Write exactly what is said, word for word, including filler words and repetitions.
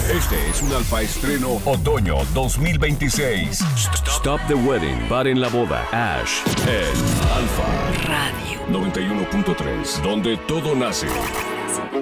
Este es un Alfa Estreno Otoño dos mil veintiséis. Stop the Wedding. Paren la boda. Ash en Alfa Radio noventa y uno punto tres, donde todo nace.